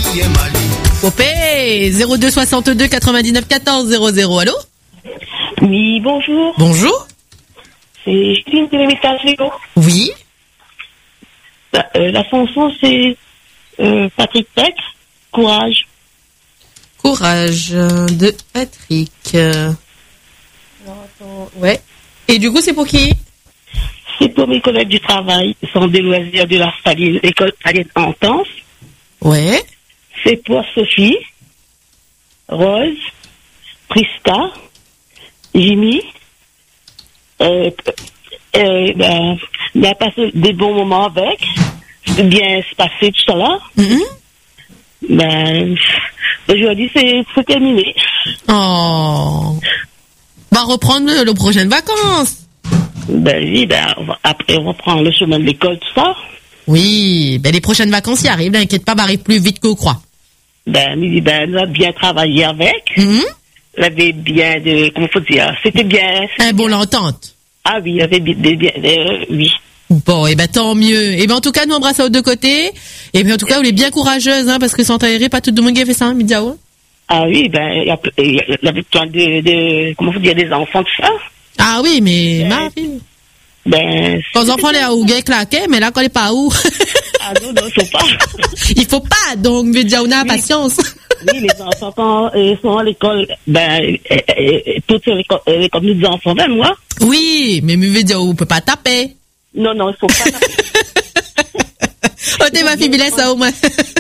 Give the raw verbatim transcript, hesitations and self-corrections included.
Opé, zéro deux soixante-deux quatre-vingt-dix-neuf quatorze zéro zéro, allô? Oui, bonjour. Bonjour. C'est Justine de l'Héritage Léo. Oui. La, euh, la chanson, c'est euh, Patrick Peck, Courage. Courage euh, de Patrick. Euh... Alors, attends, ouais. Et du coup, c'est pour qui? C'est pour mes collègues du travail, sont des loisirs de la Staline, l'école Staline Entente. Ouais. C'est pour Sophie, Rose, Prista, Jimmy. Euh, euh, ben, on a passé des bons moments avec. C'était bien se passer tout ça là. Mm-hmm. Ben, aujourd'hui, c'est, c'est terminé. Oh. On va reprendre le, le prochaines vacances. Ben oui, ben, on va, après, on reprend le chemin de l'école, tout ça. Oui, ben les prochaines vacances y arrivent, n'inquiète pas, va arriver plus vite qu'on croit. Ben, oui, ben, on a bien travaillé avec. Mm-hmm. On avait bien de, comment faut dire, c'était bien. C'était Un bon bien. l'entente. Ah oui, il y avait bien, bien, bien euh, oui. Bon, et ben tant mieux. Et ben en tout cas, nous embrasse aux deux côtés. Et puis en tout cas, vous êtes bien courageuse, hein, parce que sans aérer, pas tout le monde qui a fait ça, hein, Midiao. Ah oui, ben, il y, a, il y avait plein de, de, comment faut dire, des enfants, tout ça. Ah oui, mais, Euh, Marie. Ben. Quand les enfants les à où gay claqué, mais là, quand les pas où. Ah non, non, il faut pas. Il faut pas, donc, Midiao, on a Oui. patience. Oui, les enfants, quand ils sont à l'école, ben, euh, euh, toutes les, euh, comme nous enfants, ben, moi. Oui, mais Midiao, on peut pas taper. Non, non, il faut pas. Oh, t'es ma fille, laisse ça au moins.